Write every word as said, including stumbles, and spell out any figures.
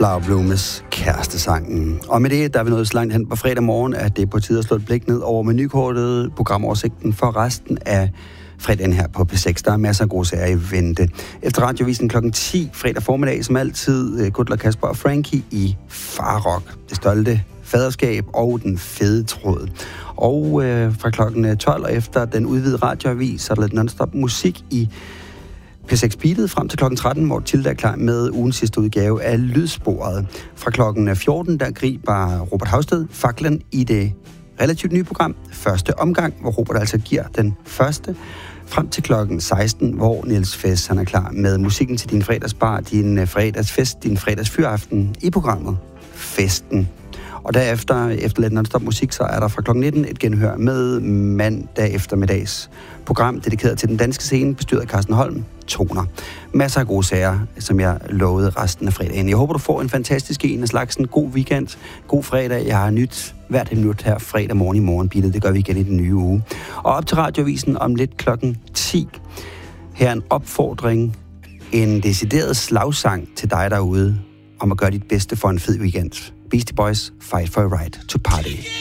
Blau Blumes Kærestesangen. Og med det, der er vi nået så langt hen på fredag morgen, at det er på tide at slå et blik ned over menukortet, programoversigten for resten af fredagen her på P seks. Der er masser af gode sager i vente. Efter radiovisen klokken ti fredag formiddag, som altid, Kutler, Kasper og Frankie i Farrock. Det stolte faderskab og den fede tråd. Og øh, fra klokken tolv og efter den udvidede radioavis, så er der lidt non-stop musik i P seks Beatet frem til klokken tretten, hvor Tilde er klar med ugens sidste udgave af Lydsporet. Fra klokken fjorten, der griber Robert Havsted faklen i det relativt nye program Første Omgang, hvor Robert altså giver den første. Frem til klokken seksten, hvor Niels Fest han er klar med musikken til din fredagsbar, din fredagsfest, din fredagsfyraften i programmet Festen. Og derefter, efter lidt non-stop musik, så er der fra klokken nitten et genhør med mandag eftermiddags program, dedikeret til den danske scene, bestyret af Carsten Holm, Toner. Masser af gode sager, som jeg lovede resten af fredagen. Jeg håber, du får en fantastisk en af slags en god weekend, god fredag. Jeg har nyt hvert minut her fredag morgen i Morgenbeatet. Det gør vi igen i den nye uge. Og op til radiovisen om lidt klokken ti. Her er en opfordring, en decideret slagsang til dig derude, om at gøre dit bedste for en fed weekend. Beastie Boys, Fight for a Right to Party.